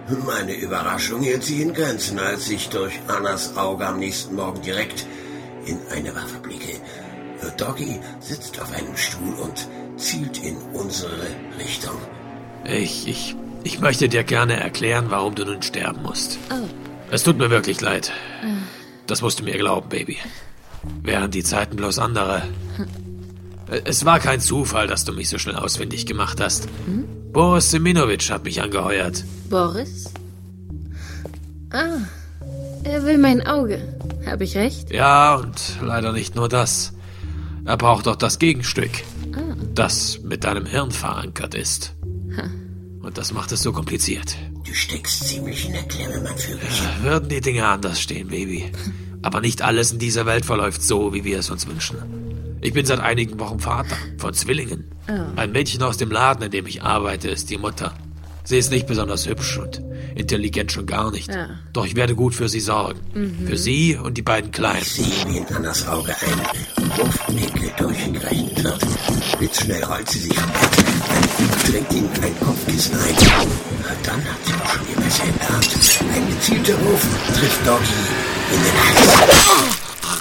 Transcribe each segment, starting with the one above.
Meine Überraschung hielt sich in Grenzen, als ich durch Annas Auge am nächsten Morgen direkt in eine Waffe blicke. Doggy sitzt auf einem Stuhl und zielt in unsere Richtung. Ich möchte dir gerne erklären, warum du nun sterben musst. Oh. Es tut mir wirklich leid. Das musst du mir glauben, Baby. Wären die Zeiten bloß andere. Es war kein Zufall, dass du mich so schnell ausfindig gemacht hast. Boris Seminovic hat mich angeheuert. Boris? Ah, er will mein Auge. Habe ich recht? Ja, und leider nicht nur das. Er braucht doch das Gegenstück, das mit deinem Hirn verankert ist. Und das macht es so kompliziert. Du steckst ziemlich in der Klemme, mein Vögelchen. Würden die Dinge anders stehen, Baby. Aber nicht alles in dieser Welt verläuft so, wie wir es uns wünschen. Ich bin seit einigen Wochen Vater von Zwillingen. Ein Mädchen aus dem Laden, in dem ich arbeite, ist die Mutter. Sie ist nicht besonders hübsch und intelligent schon gar nicht. Ja. Doch ich werde gut für sie sorgen. Für sie und die beiden Kleinen. Ich sehe, wie in Annas Auge ein Wurfwinkel durchgerechnet wird. Blitzschnell rollt sie sich vom Bett. Ein Blick drängt ihnen ein Kopfkissen ein. Dann hat sie auch schon ihr Messer in der Hand. Ein gezielter Wurf trifft Doggy in den Hals.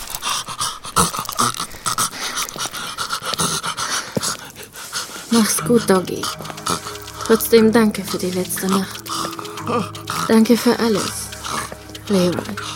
Mach's gut, Doggy. Trotzdem danke für die letzte Nacht. Danke für alles, Leroy.